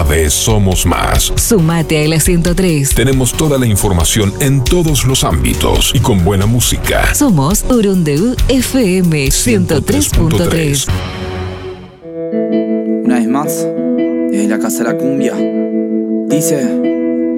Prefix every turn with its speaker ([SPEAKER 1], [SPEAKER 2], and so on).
[SPEAKER 1] vez somos más.
[SPEAKER 2] Sumate a la 103.
[SPEAKER 1] Tenemos toda la información en todos los ámbitos y con buena música.
[SPEAKER 2] Somos Urundeu FM 103.3.
[SPEAKER 3] Una vez más, desde la casa de la cumbia, dice...